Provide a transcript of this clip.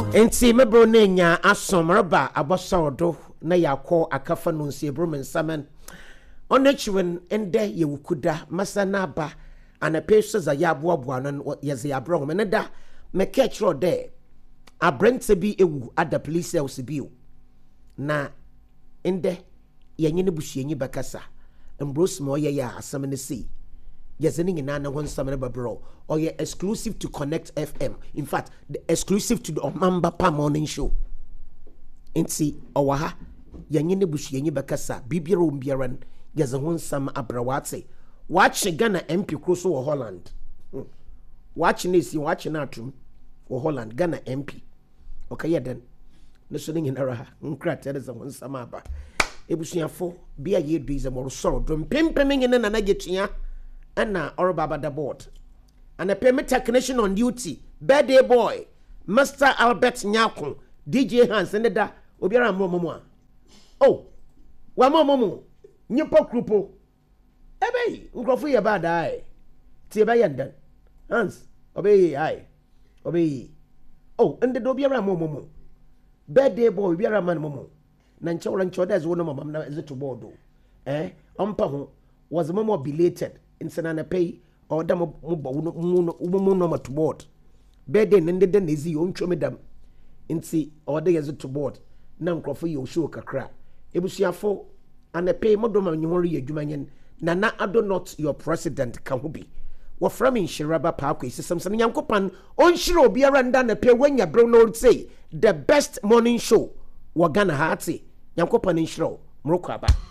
Enti mebro nenya asomrba abosodo na yakọ akafa no nsi ebro mensamen onechiwen ende yewukuda masana ba anapeso za yaboaboa no yeze abro meneda mekechro de abrente bi ewu ada police house bio na ende yenyine busuenyi bakasa mbros mo ye ya asam ne sei yezeni nyina na wonsam ne babro oye exclusive to Connect FM. In fact, the exclusive to the Omamba Pa morning show. Enti owaha yenyine busuenyi bakasa bibiro mbiaran yeze wonsam abrawate watch Ghana MP Kroso wo Holland. Watch nesi watch na atum wo Holland Ghana MP. Okay den no so nyina ra nkrata de wonsam aba ebusuafo bia ye do ize mo soro do mpempem nyine na nagetua ana orobaba the board and a payment technician on duty birthday boy Mr. Albert Nyakon DJ Hans and da obiara momo oh wa momo nyipa krupo ebe nkrofo ye ba dai tie ba yenda Hans obey ai obey oh and the obiara momo birthday boy obiara man momo na nchawra nchoda ze wono mamam na ze to board ompa ho was momo belated insana na pay or dam no to board birthday nende na ezi ontwome dam inti or dey as to board na nkrofo ye show kakra ebusuafo ana pay modoma nyori adwumanyen na ado not your president ka ho bi wo from Inshiraba Park isesam san nyankopan onhire obiara nda na pay wanya bro no say the best morning show wo Ghana ha ate nyankopan inshiro mroko aba